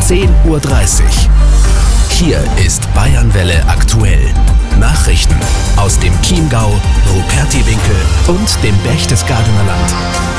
10:30 Uhr. Hier ist Bayernwelle aktuell. Nachrichten aus dem Chiemgau, Rupertiwinkel und dem Berchtesgadener Land.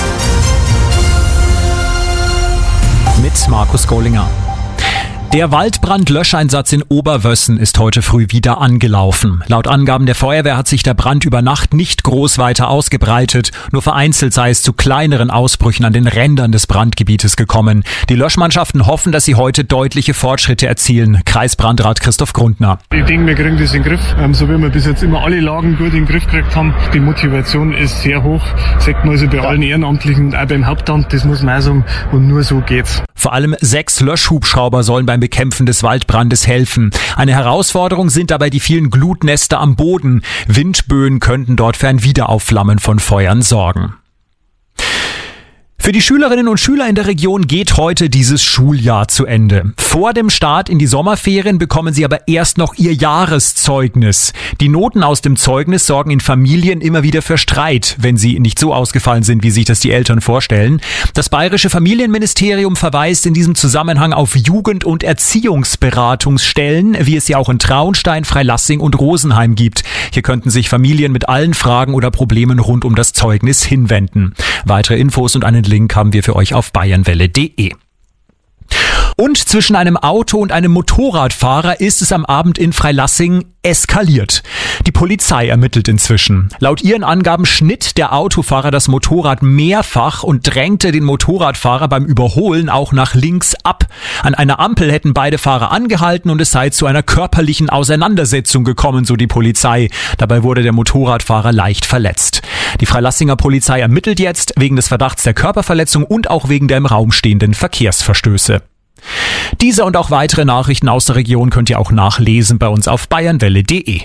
Mit Markus Gollinger. Der Waldbrandlöscheinsatz in Oberwössen ist heute früh wieder angelaufen. Laut Angaben der Feuerwehr hat sich der Brand über Nacht nicht groß weiter ausgebreitet. Nur vereinzelt sei es zu kleineren Ausbrüchen an den Rändern des Brandgebietes gekommen. Die Löschmannschaften hoffen, dass sie heute deutliche Fortschritte erzielen. Kreisbrandrat Christoph Grundner. Ich denke, wir kriegen das in den Griff. So wie wir bis jetzt immer alle Lagen gut in den Griff gekriegt haben. Die Motivation ist sehr hoch. Sagt man also bei allen Ehrenamtlichen und auch beim Hauptamt. Das muss man auch sagen. Und nur so geht's. Vor allem 6 Löschhubschrauber sollen beim Bekämpfen des Waldbrandes helfen. Eine Herausforderung sind dabei die vielen Glutnester am Boden. Windböen könnten dort für ein Wiederaufflammen von Feuern sorgen. Für die Schülerinnen und Schüler in der Region geht heute dieses Schuljahr zu Ende. Vor dem Start in die Sommerferien bekommen sie aber erst noch ihr Jahreszeugnis. Die Noten aus dem Zeugnis sorgen in Familien immer wieder für Streit, wenn sie nicht so ausgefallen sind, wie sich das die Eltern vorstellen. Das Bayerische Familienministerium verweist in diesem Zusammenhang auf Jugend- und Erziehungsberatungsstellen, wie es sie auch in Traunstein, Freilassing und Rosenheim gibt. Hier könnten sich Familien mit allen Fragen oder Problemen rund um das Zeugnis hinwenden. Weitere Infos und einen Link haben wir für euch auf bayernwelle.de. Und zwischen einem Auto und einem Motorradfahrer ist es am Abend in Freilassing eskaliert. Die Polizei ermittelt inzwischen. Laut ihren Angaben schnitt der Autofahrer das Motorrad mehrfach und drängte den Motorradfahrer beim Überholen auch nach links ab. An einer Ampel hätten beide Fahrer angehalten und es sei zu einer körperlichen Auseinandersetzung gekommen, so die Polizei. Dabei wurde der Motorradfahrer leicht verletzt. Die Freilassinger Polizei ermittelt jetzt wegen des Verdachts der Körperverletzung und auch wegen der im Raum stehenden Verkehrsverstöße. Diese und auch weitere Nachrichten aus der Region könnt ihr auch nachlesen bei uns auf bayernwelle.de.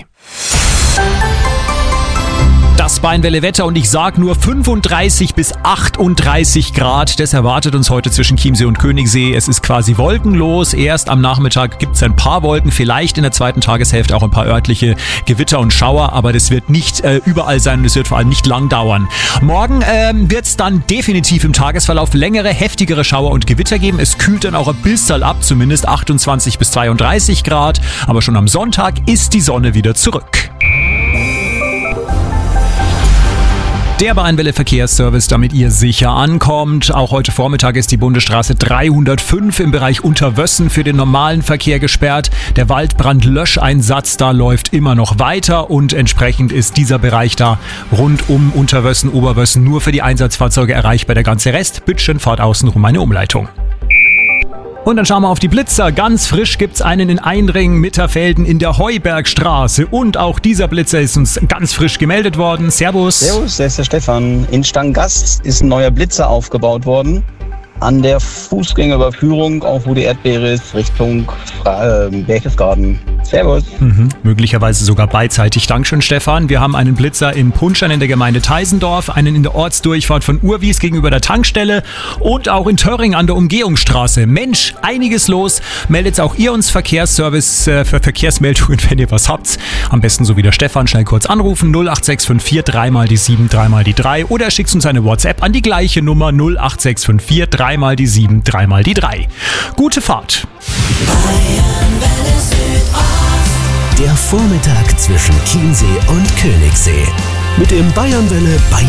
Das Bayernwelle-Wetter und ich sag nur 35 bis 38 Grad. Das erwartet uns heute zwischen Chiemsee und Königssee. Es ist quasi wolkenlos. Erst am Nachmittag gibt es ein paar Wolken, vielleicht in der zweiten Tageshälfte auch ein paar örtliche Gewitter und Schauer, aber das wird nicht überall sein und es wird vor allem nicht lang dauern. Morgen wird es dann definitiv im Tagesverlauf längere, heftigere Schauer und Gewitter geben. Es kühlt dann auch ein bisschen ab, zumindest 28 bis 32 Grad. Aber schon am Sonntag ist die Sonne wieder zurück. Der Bayernwelle Verkehrsservice, damit ihr sicher ankommt. Auch heute Vormittag ist die Bundesstraße 305 im Bereich Unterwössen für den normalen Verkehr gesperrt. Der Waldbrandlöscheinsatz da läuft immer noch weiter und entsprechend ist dieser Bereich da rund um Unterwössen, Oberwössen nur für die Einsatzfahrzeuge erreichbar. Der ganze Rest, bitteschön, fahrt außenrum eine Umleitung. Und dann schauen wir auf die Blitzer. Ganz frisch gibt's einen in Einring, Mitterfelden in der Heubergstraße. Und auch dieser Blitzer ist uns ganz frisch gemeldet worden. Servus. Servus, das ist der Stefan. In Stangast ist ein neuer Blitzer aufgebaut worden. An der Fußgängerüberführung, auch wo die Erdbeere ist, Richtung Berchtesgaden. Servus. Möglicherweise sogar beidseitig. Dankeschön, Stefan. Wir haben einen Blitzer in Punschern in der Gemeinde Teisendorf, einen in der Ortsdurchfahrt von Urwies gegenüber der Tankstelle und auch in Töring an der Umgehungsstraße. Mensch, einiges los. Meldet auch ihr uns Verkehrsservice für Verkehrsmeldungen, wenn ihr was habt. Am besten so wie der Stefan, schnell kurz anrufen. 08654 3 die 7 3 die 3 oder schickt uns eine WhatsApp an die gleiche Nummer 08654 3 die 7 3 die 3. Gute Fahrt. Der Vormittag zwischen Chiemsee und Königssee. Mit dem Bayernwelle